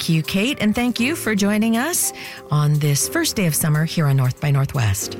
Thank you, Kate, and thank you for joining us on this first day of summer here on North by Northwest.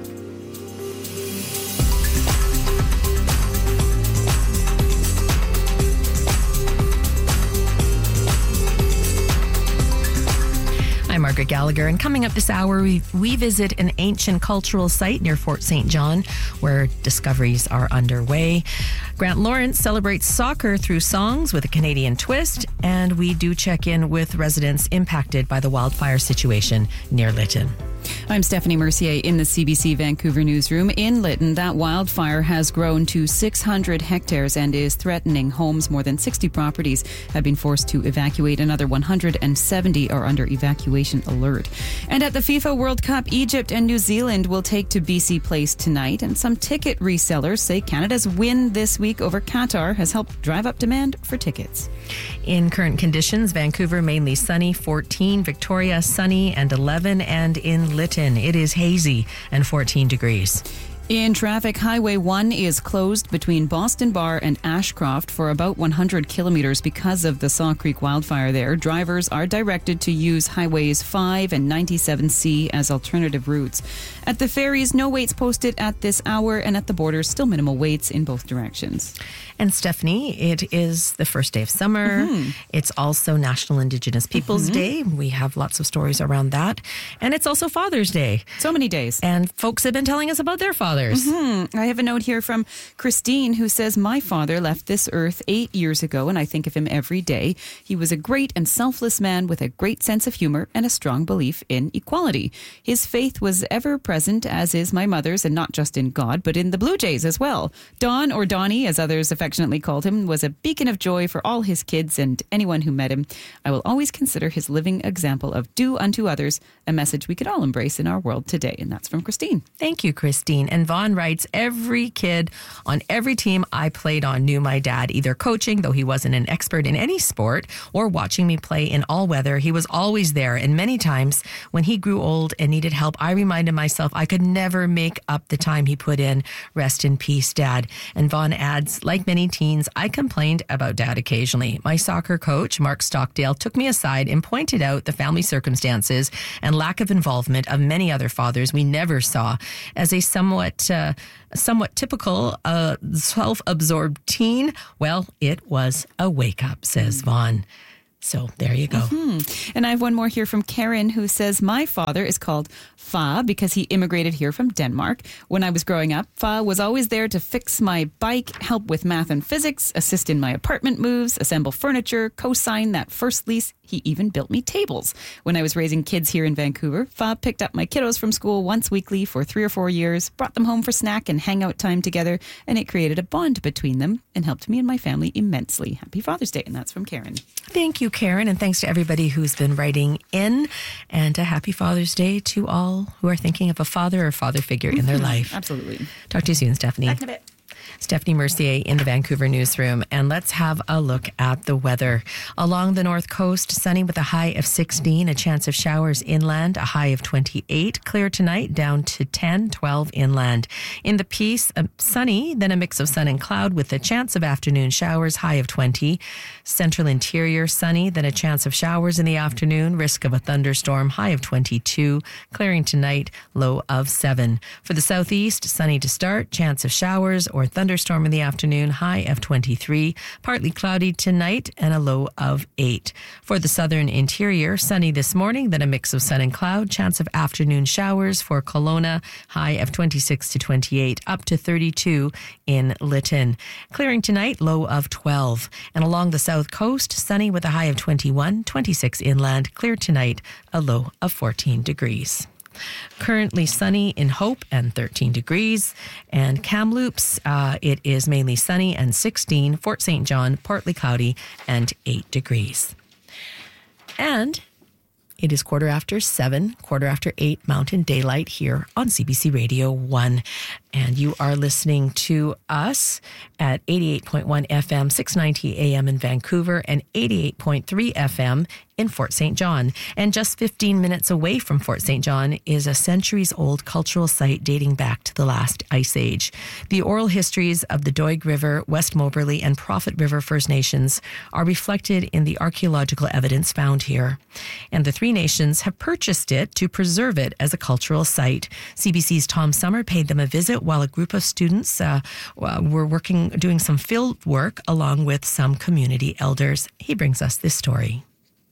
I'm Margaret Gallagher, and coming up this hour, we visit an ancient cultural site near Fort St. John where discoveries are underway. Grant Lawrence celebrates soccer through songs with a Canadian twist, and we do check in with residents impacted by the wildfire situation near Lytton. I'm Stephanie Mercier in the CBC Vancouver newsroom. In Lytton, that wildfire has grown to 600 hectares and is threatening homes. More than 60 properties have been forced to evacuate. Another 170 are under evacuation alert. And at the FIFA World Cup, Egypt and New Zealand will take to BC Place tonight. And some ticket resellers say Canada's win this week over Qatar has helped drive up demand for tickets. In current conditions, Vancouver mainly sunny, 14, Victoria sunny and 11, and in Lytton it is hazy and 14 degrees. In traffic, Highway 1 is closed between Boston Bar and Ashcroft for about 100 kilometres because of the Saw Creek wildfire there. Drivers are directed to use Highways 5 and 97C as alternative routes. At the ferries, no waits posted at this hour, and at the border, still minimal waits in both directions. And Stephanie, it is the first day of summer. It's also National Indigenous Peoples Day. We have lots of stories around that. And it's also Father's Day. So many days. And folks have been telling us about their fathers. I have a note here from Christine who says, my father left this earth 8 years ago and I think of him every day. He was a great and selfless man with a great sense of humor and a strong belief in equality. His faith was ever present, as is my mother's, and not just in God, but in the Blue Jays as well. Don, or Donnie, as others affectionately called him, was a beacon of joy for all his kids and anyone who met him. I will always consider his living example of do unto others, a message we could all embrace in our world today. And that's from Christine. Thank you, Christine. And Vaughn writes, every kid on every team I played on knew my dad, either coaching, though he wasn't an expert in any sport, or watching me play in all weather. He was always there. And many times when he grew old and needed help, I reminded myself I could never make up the time he put in. Rest in peace, Dad. And Vaughn adds, like many teens, I complained about Dad occasionally. My soccer coach, Mark Stockdale, took me aside and pointed out the family circumstances and lack of involvement of many other fathers we never saw. As a somewhat typical self-absorbed teen, well, it was a wake-up, says Vaughn. So there you go. And I have one more here from Karen who says, my father is called Fa because he immigrated here from Denmark. When I was growing up, Fa was always there to fix my bike, help with math and physics, assist in my apartment moves, assemble furniture, co-sign that first lease. He even built me tables. When I was raising kids here in Vancouver, Fa picked up my kiddos from school once weekly for 3 or 4 years, brought them home for snack and hangout time together, and it created a bond between them and helped me and my family immensely. Happy Father's Day, and that's from Karen. Thank you, Karen, and thanks to everybody who's been writing in, and a happy Father's Day to all who are thinking of a father or father figure in their life. Absolutely. Talk to you soon, Stephanie. Back in a bit. Stephanie Mercier in the Vancouver newsroom. And let's have a look at the weather. Along the north coast, sunny with a high of 16, a chance of showers inland, a high of 28. Clear tonight, down to 10, 12 inland. In the Peace, sunny, then a mix of sun and cloud with a chance of afternoon showers, high of 20. Central interior, sunny, then a chance of showers in the afternoon, risk of a thunderstorm, high of 22. Clearing tonight, low of 7. For the southeast, sunny to start, chance of showers or thunderstorm in the afternoon, high of 23. Partly cloudy tonight and a low of 8. For the southern interior, sunny this morning, then a mix of sun and cloud. Chance of afternoon showers for Kelowna, high of 26 to 28, up to 32 in Lytton. Clearing tonight, low of 12. And along the south coast, sunny with a high of 21, 26 inland. Clear tonight, a low of 14 degrees. Currently sunny in Hope and 13 degrees. And Kamloops, it is mainly sunny and 16. Fort St. John, partly cloudy and 8 degrees. And it is 7:15, 7:15 Mountain Daylight here on CBC Radio 1. And you are listening to us at 88.1 FM, 690 AM in Vancouver, and 88.3 FM in Fort St. John. And just 15 minutes away from Fort St. John is a centuries-old cultural site dating back to the last ice age. The oral histories of the Doig River, West Moberly, and Prophet River First Nations are reflected in the archaeological evidence found here. And the Three Nations have purchased it to preserve it as a cultural site. CBC's Tom Summer paid them a visit while a group of students were doing some field work along with some community elders. He brings us this story.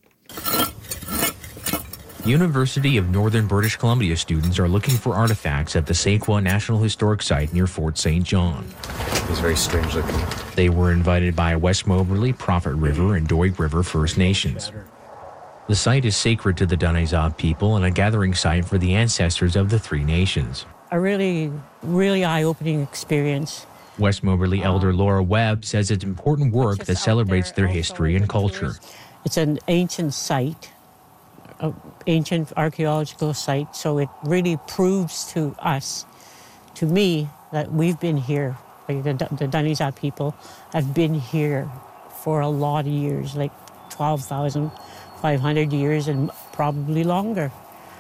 University of Northern British Columbia students are looking for artifacts at the Sequoia National Historic Site near Fort St. John. It's very strange looking. They were invited by West Moberly, Prophet River, and Doig River First Nations. The site is sacred to the Danezab people and a gathering site for the ancestors of the Three Nations. A really eye-opening experience. West Moberly elder Laura Webb says it's important work that celebrates their history and culture. It's an ancient site, an ancient archaeological site, so it really proves to us, to me, that we've been here. Like the Danezab people have been here for a lot of years, like 12,500 years and probably longer.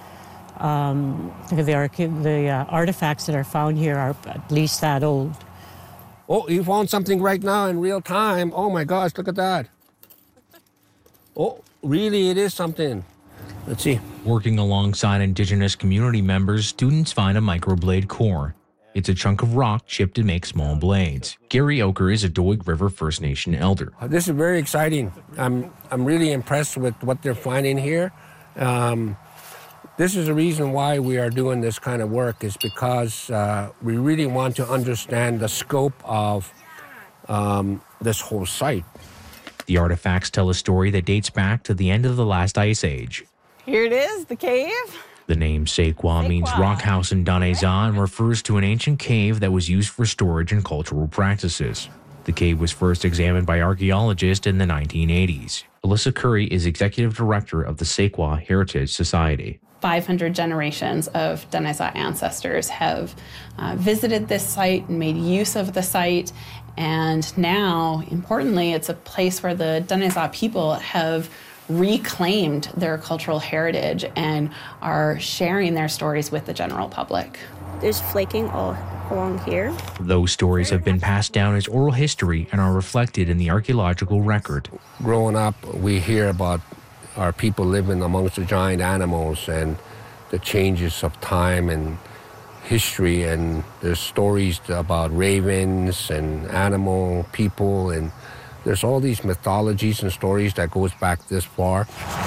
The artifacts that are found here are at least that old. Oh, you found something right now in real time. Oh my gosh, look at that. Oh, really, it is something. Let's see. Working alongside Indigenous community members, students find a microblade core. It's a chunk of rock chipped to make small blades. Gary Oker is a Doig River First Nation elder. This is very exciting. I'm really impressed with what they're finding here. This is the reason why we are doing this kind of work, is because we really want to understand the scope of this whole site. The artifacts tell a story that dates back to the end of the last ice age. Here it is, the cave. The name Sequoia means rock house in Danezab and refers to an ancient cave that was used for storage and cultural practices. The cave was first examined by archaeologists in the 1980s. Alyssa Curry is executive director of the Sequoia Heritage Society. 500 generations of Danezab ancestors have visited this site and made use of the site. And now, importantly, it's a place where the Danezab people have reclaimed their cultural heritage and are sharing their stories with the general public. There's flaking all along here. Those stories have been passed down as oral history and are reflected in the archaeological record. Growing up, we hear about our people living amongst the giant animals and the changes of time and history, and there's stories about ravens and animal people, and there's all these mythologies and stories that goes back this far.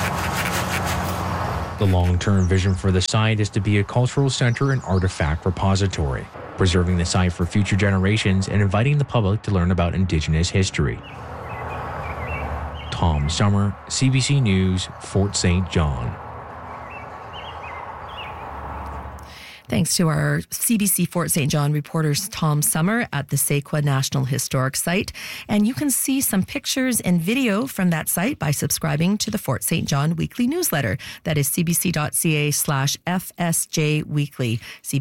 The long-term vision for the site is to be a cultural center and artifact repository, preserving the site for future generations and inviting the public to learn about Indigenous history. Tom Summer, CBC News, Fort St. John. Thanks to our CBC Fort St. John reporters Tom Summer at the Sequoia National Historic Site. And you can see some pictures and video from that site by subscribing to the Fort St. John weekly newsletter. That is cbc.ca/FSJ Weekly,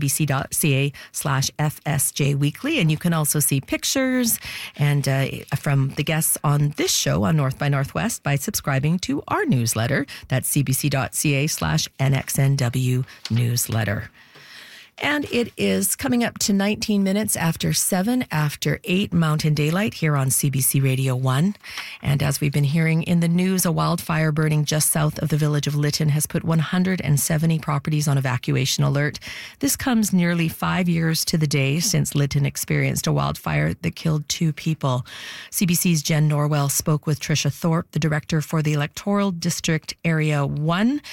cbc.ca/FSJ Weekly. And you can also see pictures and from the guests on this show on North by Northwest by subscribing to our newsletter. That's cbc.ca/NXNW newsletter. And it is coming up to 19 minutes after 7, after 8 Mountain Daylight here on CBC Radio 1. And as we've been hearing in the news, a wildfire burning just south of the village of Lytton has put 170 properties on evacuation alert. This comes nearly 5 years to the day since Lytton experienced a wildfire that killed 2 people. CBC's Jen Norwell spoke with Tricia Thorpe, the director for the Electoral District Area 1,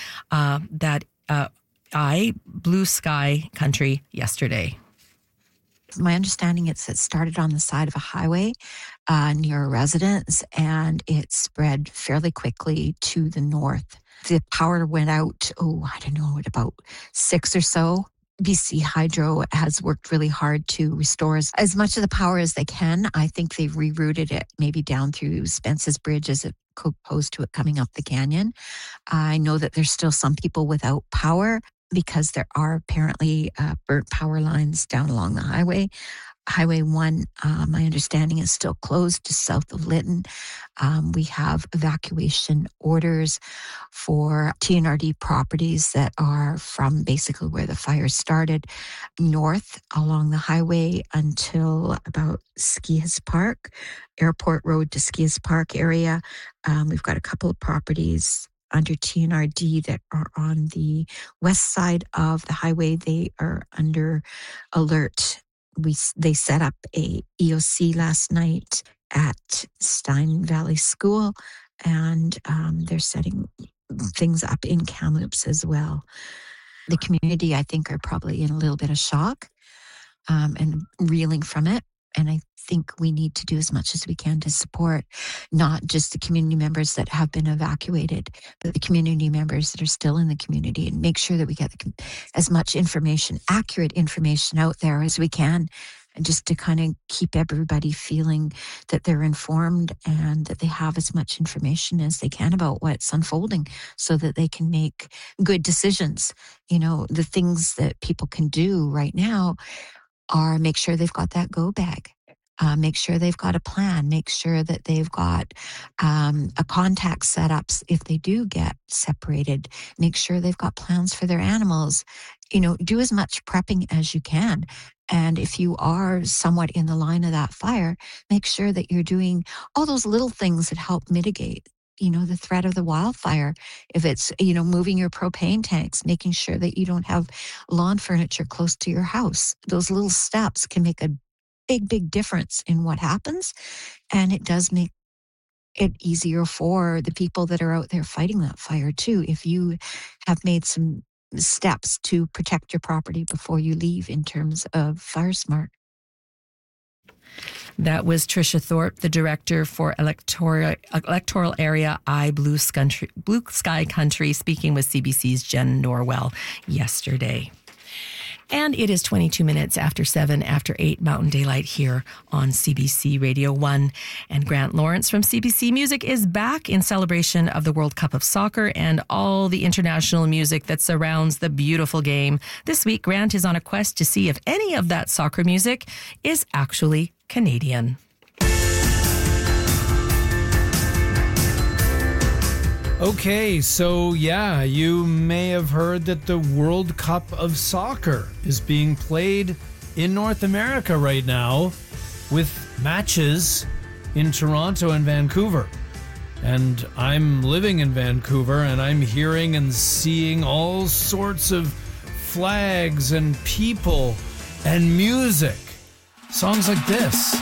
Blue Sky Country yesterday. My understanding is it started on the side of a highway near a residence, and it spread fairly quickly to the north. The power went out, at about 6 or so. BC Hydro has worked really hard to restore as much of the power as they can. I think they've rerouted it maybe down through Spence's Bridge as opposed to it coming up the canyon. I know that there's still some people without power. because there are apparently burnt power lines down along the highway. Highway 1, my understanding, is still closed just south of Lytton. We have evacuation orders for TNRD properties that are from basically where the fire started, north along the highway until about Skias Park, Airport Road to Skias Park area. We've got a couple of properties under TNRD that are on the west side of the highway. They are under alert. They set up a EOC last night at Stein Valley School, and they're setting things up in Kamloops as well. The community, I think, are probably in a little bit of shock and reeling from it. And I think we need to do as much as we can to support not just the community members that have been evacuated, but the community members that are still in the community, and make sure that we get as much information, accurate information out there as we can, and just to kind of keep everybody feeling that they're informed and that they have as much information as they can about what's unfolding so that they can make good decisions. You know, the things that people can do right now are make sure they've got that go bag. Make sure they've got a plan. Make sure that they've got a contact set up if they do get separated. Make sure they've got plans for their animals. You know, do as much prepping as you can. And if you are somewhat in the line of that fire, make sure that you're doing all those little things that help mitigate, you know, the threat of the wildfire. If it's, you know, moving your propane tanks, making sure that you don't have lawn furniture close to your house. Those little steps can make a big difference in what happens. And it does make it easier for the people that are out there fighting that fire too. If you have made some steps to protect your property before you leave in terms of Fire Smart. That was Tricia Thorpe, the director for electoral area Blue Sky Country, speaking with CBC's Jen Norwell yesterday. And it is 22 minutes after 7, after 8 Mountain Daylight here on CBC Radio 1. And Grant Lawrence from CBC Music is back in celebration of the World Cup of Soccer and all the international music that surrounds the beautiful game. This week, Grant is on a quest to see if any of that soccer music is actually Canadian. Okay, so yeah, you may have heard that the World Cup of Soccer is being played in North America right now with matches in Toronto and Vancouver. And I'm living in Vancouver and I'm hearing and seeing all sorts of flags and people and music. Songs like this.